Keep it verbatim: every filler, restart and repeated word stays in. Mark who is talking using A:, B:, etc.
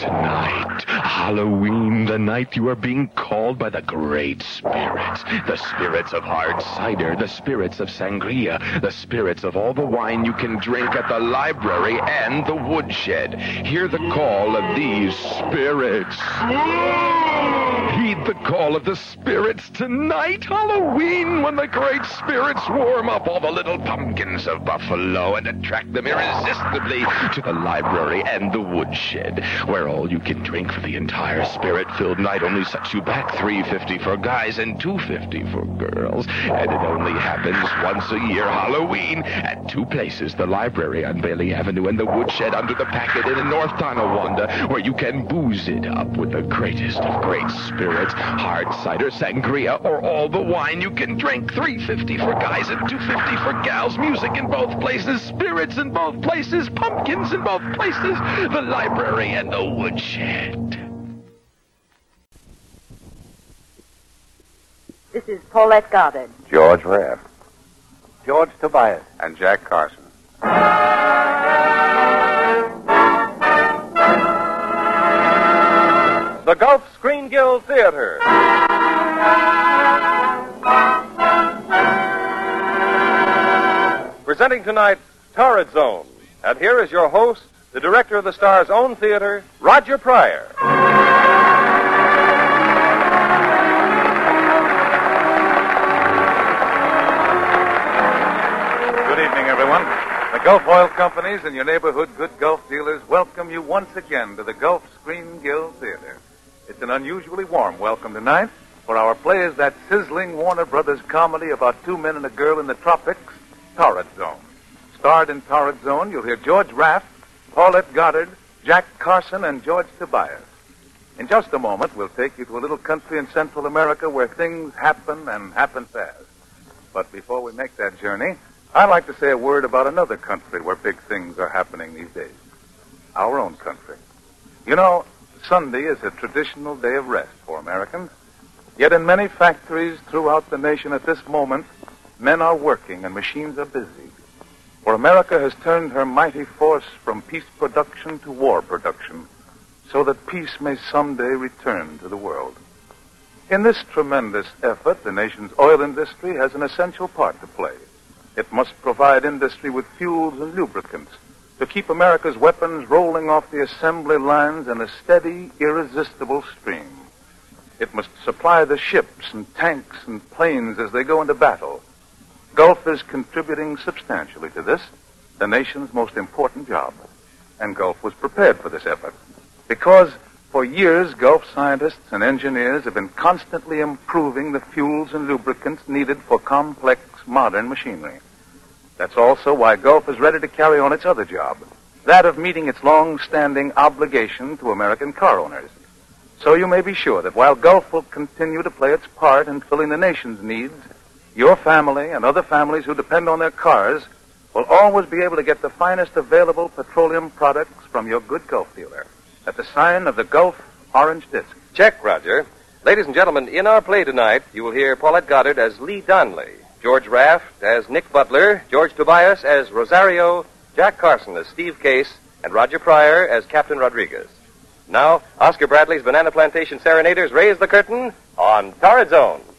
A: tonight. Halloween, the night you are being called by the great spirits. The spirits of hard cider, the spirits of sangria, the spirits of all the wine you can drink at the library and the woodshed. Hear the call of these spirits. Heed the call of the spirits tonight, Halloween, when the great spirits warm up all the little pumpkins of Buffalo and attract them irresistibly to the library and the woodshed, where all you can drink for the entire spirit-filled night only sets you back three fifty for guys and two fifty for girls. And it only happens once a year, Halloween, at two places, the library on Bailey Avenue and the woodshed under the Packet Inn in North Tonawanda, where you can booze it up with the greatest of great spirits, hard cider, sangria, or all the wine you can drink. three fifty for guys and two fifty for gals. Music in both places, spirits in both places, pumpkins in both places, the library and the woodshed.
B: This is Paulette Goddard.
C: George Raft.
D: George Tobias.
C: And Jack Carson.
D: The Gulf Screen Guild Theater. Presenting tonight, Torrid Zone. And here is your host, the director of the Star's own theater, Roger Pryor.
E: Good evening, everyone. The Gulf Oil Companies and your neighborhood good Gulf dealers welcome you once again to the Gulf Screen Guild Theater. It's an unusually warm welcome tonight, for our play is that sizzling Warner Brothers comedy about two men and a girl in the tropics, Torrid Zone. Starred in Torrid Zone, you'll hear George Raft, Paulette Goddard, Jack Carson, and George Tobias. In just a moment, we'll take you to a little country in Central America where things happen and happen fast. But before we make that journey, I'd like to say a word about another country where big things are happening these days. Our own country. You know, Sunday is a traditional day of rest for Americans. Yet in many factories throughout the nation at this moment, men are working and machines are busy. For America has turned her mighty force from peace production to war production, so that peace may someday return to the world. In this tremendous effort, the nation's oil industry has an essential part to play. It must provide industry with fuels and lubricants to keep America's weapons rolling off the assembly lines in a steady, irresistible stream. It must supply the ships and tanks and planes as they go into battle. Gulf is contributing substantially to this, the nation's most important job. And Gulf was prepared for this effort, because for years Gulf scientists and engineers have been constantly improving the fuels and lubricants needed for complex modern machinery. That's also why Gulf is ready to carry on its other job, that of meeting its long-standing obligation to American car owners. So you may be sure that while Gulf will continue to play its part in filling the nation's needs, your family and other families who depend on their cars will always be able to get the finest available petroleum products from your good Gulf dealer at the sign of the Gulf Orange Disc.
D: Check, Roger. Ladies and gentlemen, in our play tonight, you will hear Paulette Goddard as Lee Donnelly, George Raft as Nick Butler, George Tobias as Rosario, Jack Carson as Steve Case, and Roger Pryor as Captain Rodriguez. Now, Oscar Bradley's Banana Plantation Serenaders raise the curtain on Torrid Zone.